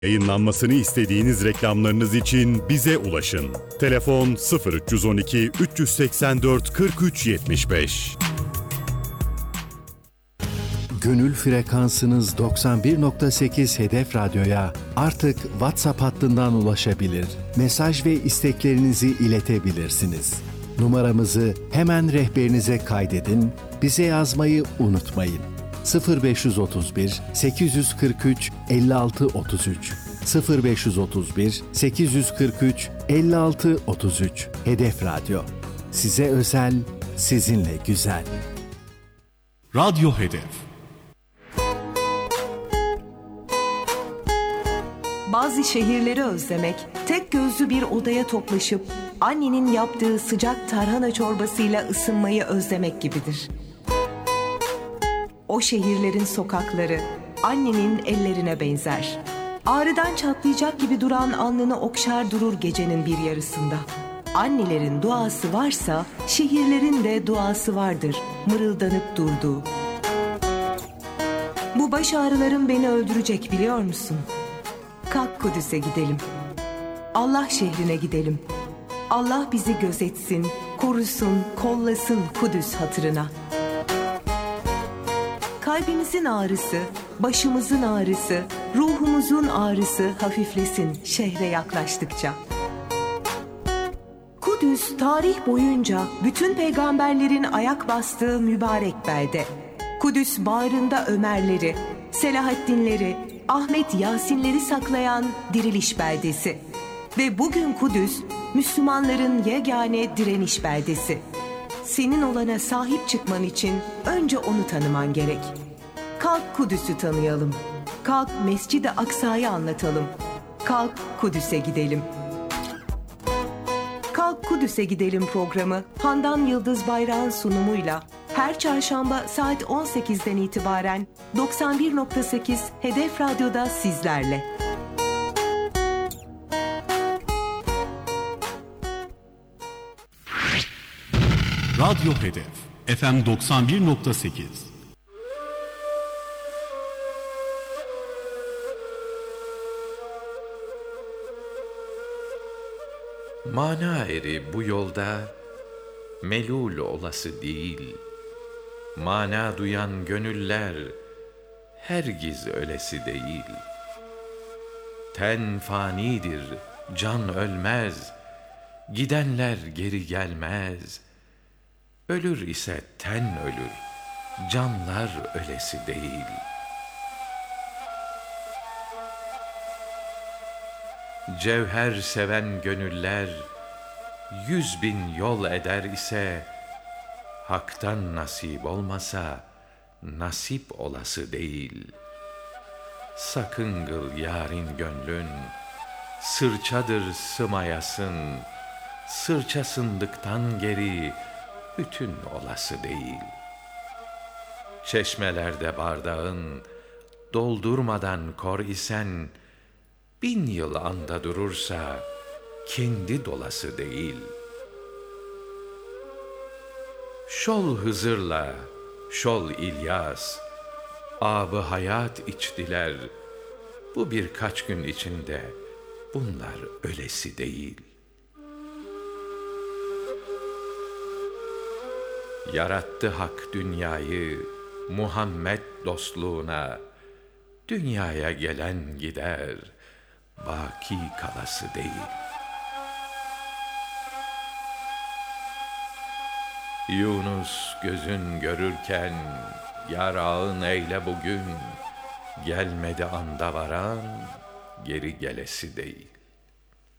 Yayınlanmasını istediğiniz reklamlarınız için bize ulaşın. Telefon 0312 384 43 75. Gönül frekansınız 91.8 Hedef Radyo'ya artık WhatsApp hattından ulaşabilir, mesaj ve isteklerinizi iletebilirsiniz. Numaramızı hemen rehberinize kaydedin, bize yazmayı unutmayın. 0531 843 56 33 0531 843 56 33 Hedef Radyo. Size özel, sizinle güzel. Radyo Hedef. Bazı şehirleri özlemek, tek gözlü bir odaya toplaşıp annenin yaptığı sıcak tarhana çorbasıyla ısınmayı özlemek gibidir. O şehirlerin sokakları annenin ellerine benzer. Ağrıdan çatlayacak gibi duran alnını okşar durur gecenin bir yarısında. Annelerin duası varsa şehirlerin de duası vardır, mırıldanıp durduğu. Bu baş ağrılarım beni öldürecek biliyor musun? Kalk Kudüs'e gidelim. Allah şehrine gidelim. Allah bizi gözetsin, korusun, kollasın Kudüs hatırına. Kalbimizin ağrısı, başımızın ağrısı, ruhumuzun ağrısı hafiflesin şehre yaklaştıkça. Kudüs tarih boyunca bütün peygamberlerin ayak bastığı mübarek belde. Kudüs bağrında Ömerleri, Selahaddinleri, Ahmet Yasinleri saklayan diriliş beldesi. Ve bugün Kudüs, Müslümanların yegane direniş beldesi. Senin olana sahip çıkman için önce onu tanıman gerek. Kalk Kudüs'ü tanıyalım. Kalk Mescid-i Aksa'yı anlatalım. Kalk Kudüs'e gidelim. Kalk Kudüs'e gidelim programı Handan Yıldız Bayrak'ın sunumuyla her çarşamba saat 18'den itibaren 91.8 Hedef Radyo'da sizlerle. Radyo Hedef FM 91.8. Mana eri bu yolda melul olası değil. Mana duyan gönüller hergiz ölesi değil. Ten fanidir, can ölmez. Gidenler geri gelmez. Ölür ise ten ölür, canlar ölesi değil. Cevher seven gönüller 100.000 yol eder ise, haktan nasip olmasa nasip olası değil. Sakın kıl yarın gönlün, sırçadır sımayasın, sırça sındıktan geri bütün olası değil. Çeşmelerde bardağın doldurmadan kor isen, 1000 yıl anda durursa kendi dolası değil. Şol Hızır'la şol İlyas ab-ı hayat içtiler. Bu birkaç gün içinde bunlar ölesi değil. Yarattı Hak dünyayı Muhammed dostluğuna. Dünyaya gelen gider, baki kalası değil. Yunus gözün görürken yar ağın eyle bugün. Gelmedi anda varan geri gelesi değil.